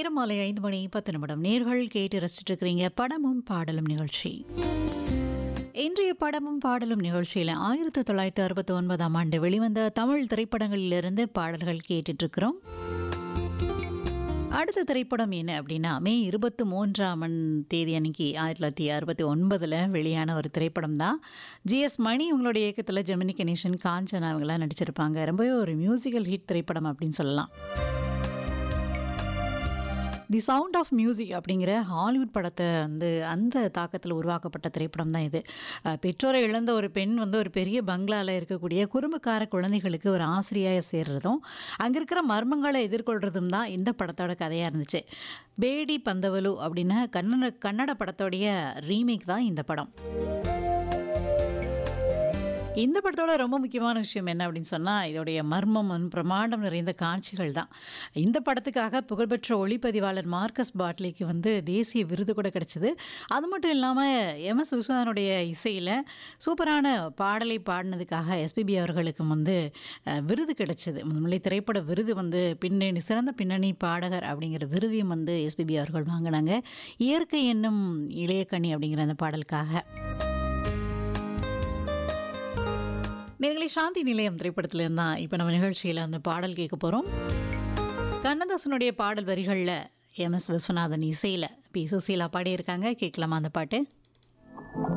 நேரம் மாலை 5 மணி 10 நிமிடம். நேர்கள் கேட்டு ரசிச்சுட்டு இருக்கிறீங்க படமும் பாடலும் நிகழ்ச்சி. இன்றைய படமும் பாடலும் நிகழ்ச்சியில் 1969ஆம் ஆண்டு வெளிவந்த தமிழ் திரைப்படங்களிலிருந்து பாடல்கள் கேட்டுட்டு இருக்கிறோம். அடுத்த திரைப்படம் என்ன அப்படின்னா, மே 23ஆம் தேதி அன்னைக்கு 1969 வெளியான ஒரு திரைப்படம் தான். ஜிஎஸ் மணி இவங்களுடைய இயக்கத்தில் ஜெமினி கணேசன், காஞ்சனா இவங்கெல்லாம் நடிச்சிருப்பாங்க. ரொம்பவே ஒரு மியூசிக்கல் ஹிட் திரைப்படம் அப்படின்னு சொல்லலாம். தி சவுண்ட் ஆஃப் மியூசிக் அப்படிங்கிற ஹாலிவுட் படத்தை அந்த தாக்கத்தில் உருவாக்கப்பட்ட திரைப்படம் தான் இது. பெற்றோரை இழந்த ஒரு பெண் ஒரு பெரிய பங்களாவில் இருக்கக்கூடிய குறும்புக்கார குழந்தைகளுக்கு ஒரு ஆசிரியாக சேர்றதும் அங்கே இருக்கிற மர்மங்களை எதிர்கொள்றதும் தான் இந்த படத்தோட கதையாக இருந்துச்சு. பேடி பந்தவலு அப்படின்னு கன்னட படத்தோடைய ரீமேக் தான் இந்த படம். இந்த படத்தோட ரொம்ப முக்கியமான விஷயம் என்ன அப்படின்னு சொன்னால், இதோடைய மர்மம் பிரமாண்டம் நிறைந்த காட்சிகள் தான். இந்த படத்துக்காக புகழ்பெற்ற ஒளிப்பதிவாளர் மார்க்கஸ் பாட்லிக்கு தேசிய விருது கூட கிடைச்சிது. அது மட்டும் இல்லாமல் எம்எஸ் விஸ்வநாதனுடைய இசையில் சூப்பரான பாடலை பாடினதுக்காக எஸ்பிபி அவர்களுக்கு விருது கிடைச்சிது. முதல்ல திரைப்பட விருது சிறந்த பின்னணி பாடகர் அப்படிங்கிற விருதையும் எஸ்பிபி அவர்கள் வாங்கினாங்க. இயற்கை என்னும் இளையக்கனி அப்படிங்கிற அந்த பாடலுக்காக. நேர்களை சாந்தி நிலையம் திரைப்படத்தில் இருந்தால் இப்போ நம்ம நிகழ்ச்சியில் அந்த பாடல் கேட்க போகிறோம். கண்ணதாசனுடைய பாடல் வரிகளில் எம்எஸ் விஸ்வநாதன் இசையில் பி சுசீலா பாடியிருக்காங்க. கேட்கலாமா அந்த பாட்டு?